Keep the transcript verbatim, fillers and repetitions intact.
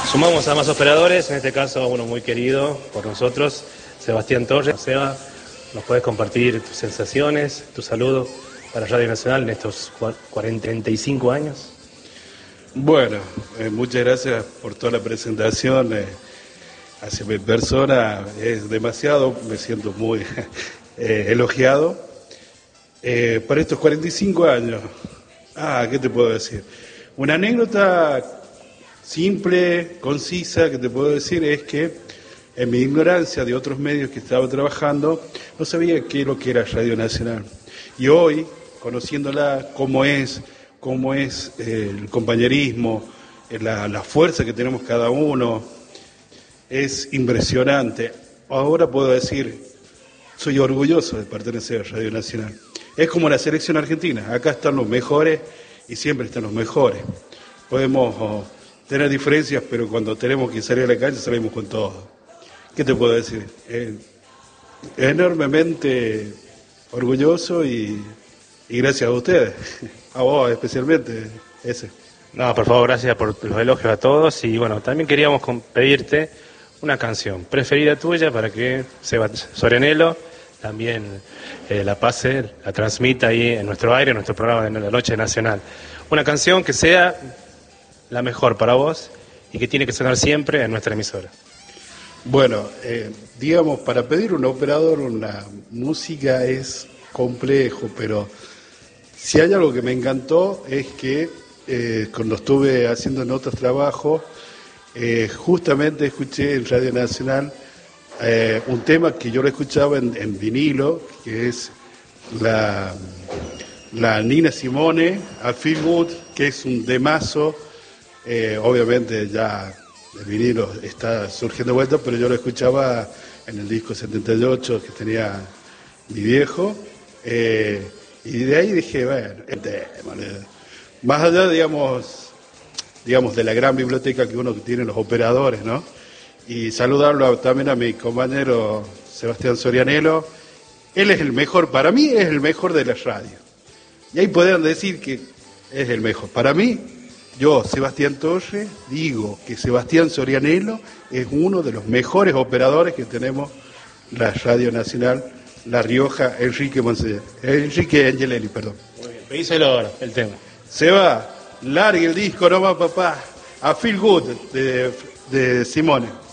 Sumamos a más operadores, en este caso a uno muy querido por nosotros, Sebastián Torres. Seba, ¿nos puedes compartir tus sensaciones, tu saludo para Radio Nacional en estos cuarenta, treinta y cinco años? Bueno, eh, muchas gracias por toda la presentación. Eh, hacia mi persona es demasiado, me siento muy eh, elogiado. Eh, para estos cuarenta y cinco años, ah, ¿qué te puedo decir? Una anécdota simple, concisa, que te puedo decir es que en mi ignorancia de otros medios que estaba trabajando, no sabía qué es lo que era Radio Nacional. Y hoy, conociéndola, cómo es, cómo es eh, el compañerismo, eh, la, la fuerza que tenemos cada uno, es impresionante. Ahora puedo decir, soy orgulloso de pertenecer a Radio Nacional. Es como la selección argentina, acá están los mejores y siempre están los mejores. Podemos oh, tener diferencias, pero cuando tenemos que salir a la calle salimos con todo. ¿Qué te puedo decir? Eh, enormemente orgulloso y, y gracias a ustedes, a vos especialmente, ese. No, por favor, gracias por los elogios a todos y bueno, también queríamos pedirte una canción preferida tuya para que Seba Sorianelo también eh, la pase, la transmita ahí en nuestro aire, en nuestro programa de la Noche Nacional. Una canción que sea la mejor para vos y que tiene que sonar siempre en nuestra emisora. Bueno, eh, digamos, para pedir un operador una música es complejo, pero si hay algo que me encantó es que eh, cuando estuve haciendo en otros trabajos, eh, justamente escuché en Radio Nacional eh, un tema que yo lo escuchaba en, en vinilo, que es la, la Nina Simone, I Feel Good, que es un temazo. Eh, obviamente ya el vinilo está surgiendo de vuelta, pero yo lo escuchaba en el disco setenta y ocho que tenía mi viejo, eh, y de ahí dije, bueno, este, más allá, digamos, digamos, de la gran biblioteca que uno tiene los operadores, ¿no? Y saludarlo también a mi compañero Sebastián Sorianelo. Él es el mejor, para mí es el mejor de la radio. Y ahí podrían decir que es el mejor. Para mí, yo, Sebastián Torres, digo que Sebastián Sorianelo es uno de los mejores operadores que tenemos la Radio Nacional La Rioja, Enrique Monse, Enrique Angelelli, perdón. Muy bien, pedíselo ahora, el tema. Seba, largue el disco, no va papá, a Feel Good de, de Simone.